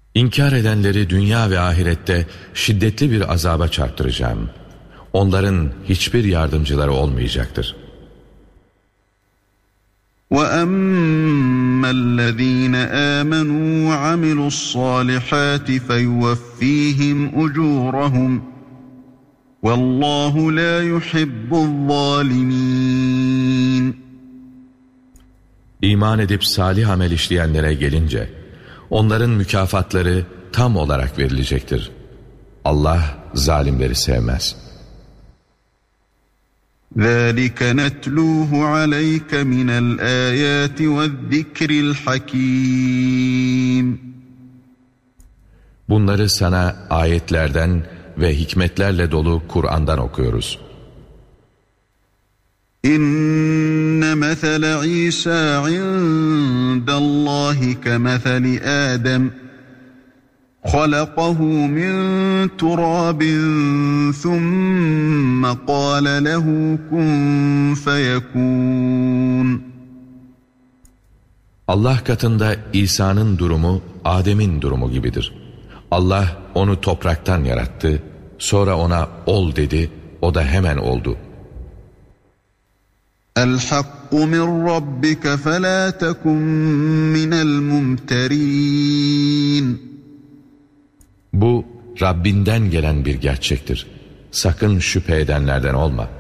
İnkar edenleri dünya ve ahirette şiddetli bir azaba çarptıracağım. Onların hiçbir yardımcıları olmayacaktır. وَأَمَّا الَّذ۪ينَ آمَنُوا وَعَمِلُوا الصَّالِحَاتِ فَيُوَفِّيهِمْ أُجُورَهُمْ وَاللّٰهُ لَا يُحِبُّ الظَّالِمِينَ. İman edip salih amel işleyenlere gelince, onların mükafatları tam olarak verilecektir. Allah zalimleri sevmez. ذَٰلِكَ نَتْلُوهُ عَلَيْكَ مِنَ الْآيَاتِ وَالذِّكْرِ الْحَكِيمِ. Bunları sana ayetlerden ve hikmetlerle dolu Kur'an'dan okuyoruz. İnne mesele İsa indallahi kemeseli Adem. خَلَقَهُ مِنْ تُرَابٍ ثُمَّ قَالَ لَهُ كُنْ فَيَكُونَ. Allah katında İsa'nın durumu Adem'in durumu gibidir. Allah onu topraktan yarattı, sonra ona ol dedi, o da hemen oldu. الْحَقُّ مِنْ رَبِّكَ فَلَا تَكُنْ مِنَ الْمُمْتَرِينَ. Bu Rabbinden gelen bir gerçektir. Sakın şüphe edenlerden olma.